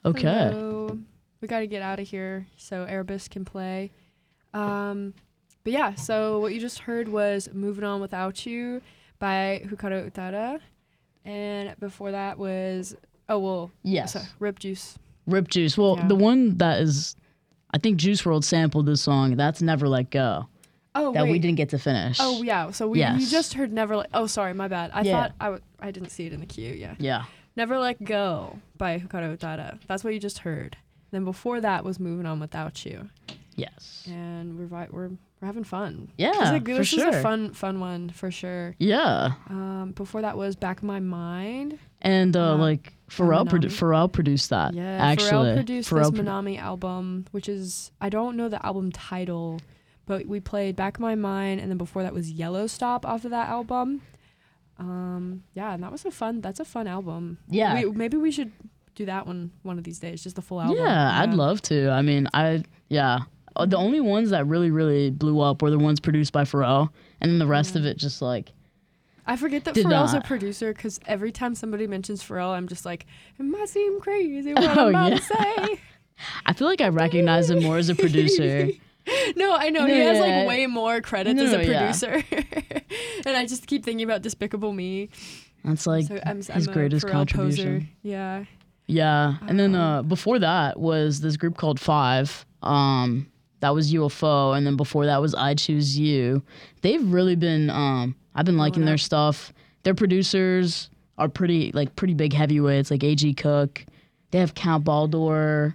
Okay. Hello. We got to get out of here so Erebus can play. But yeah, so what you just heard was Moving On Without You by Hikaru Utada. And before that was, Yes. Rip Juice. Rip Juice. Well, Yeah. the one that is, I think Juice WRLD sampled this song. That's Never Let Go. Oh, that wait. we didn't get to finish. Oh, yeah. So you just heard Never Let... Oh, sorry, my bad. I thought I didn't see it in the queue, yeah. Yeah. Never Let Go by Hikaru Utada. That's what you just heard. Then before that was Moving On Without You. Yes. And we're having fun. Yeah, This is a fun one for sure. Yeah. Before that was Back of My Mind. And Pharrell produced that. Yeah, actually. Pharrell produced this Manami album, which is, I don't know the album title, but we played Back of My Mind, and then before that was Yellow Stop off of that album. Yeah, and that's a fun album. Yeah. Maybe we should do that one of these days, just the full album. Yeah, I'd love to. I mean, the only ones that really, really blew up were the ones produced by Pharrell, and then the rest of it just like... I forget that Pharrell's a producer because every time somebody mentions Pharrell, I'm just like, it might seem crazy what I'm about to say. I feel like I recognize him more as a producer. No, I know. He has like way more credits as a producer. And I just keep thinking about Despicable Me. That's like his greatest contribution. Poser. Yeah. Yeah. And then before that was this group called Five. That was UFO. And then before that was I Choose You. They've really been, I've been liking their stuff. Their producers are pretty big heavyweights, like A.G. Cook. They have Count Baldur.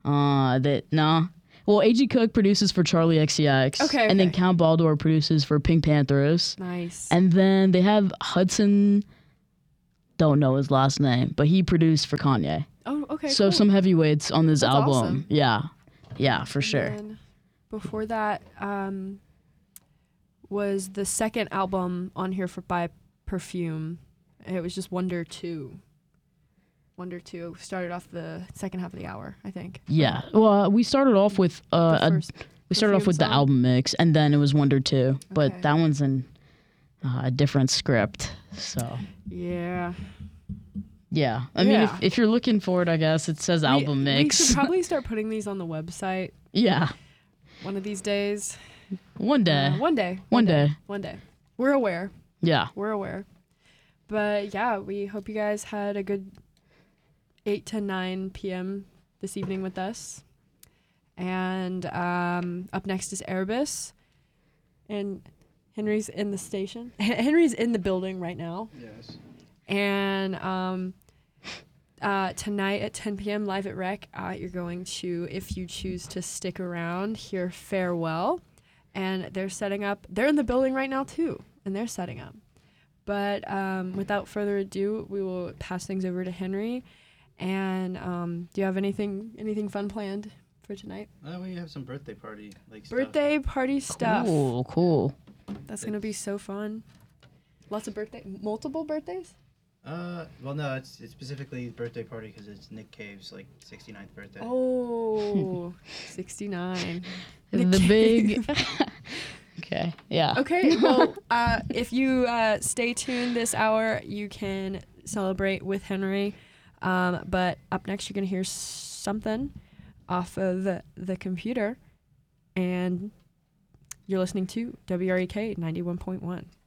A.G. Cook produces for Charlie XCX. Okay. And then Count Baldur produces for Pink Panthers. Nice. And then they have Hudson, don't know his last name, but he produced for Kanye. Oh, okay. So cool. some heavyweights on this album. Awesome. Yeah. Yeah, for sure. And before that was the second album on here by Perfume. It was just Wonder 2. Wonder 2 started off the second half of the hour, I think. Yeah. Well, we started off with the song? album mix, and then it was Wonder 2, but Okay. that one's in a different script. So Yeah. yeah, I mean, Yeah. if you're looking for it, I guess it says album mix. We should probably start putting these on the website Yeah, one of these days. one day. One day. We're aware. Yeah. We're aware. But yeah, we hope you guys had a good 8 to 9 p.m. this evening with us. And up next is Erebus. And Henry's in the station. Henry's in the building right now. Yes. And tonight at 10 p.m. live at Rec, you're going to, if you choose to stick around, hear Farewell. And they're setting up. They're in the building right now, too. And they're setting up. But without further ado, we will pass things over to Henry. And do you have anything fun planned for tonight? We have some birthday party Birthday party stuff. Cool. That's going to be so fun. Lots of multiple birthdays? Well, no, it's specifically birthday party because it's Nick Cave's 69th birthday. Oh, 69. The big. Okay. Yeah. Okay. Well, if you stay tuned this hour, you can celebrate with Henry. But up next, you're gonna hear something off of the computer, and you're listening to WREK 91.1.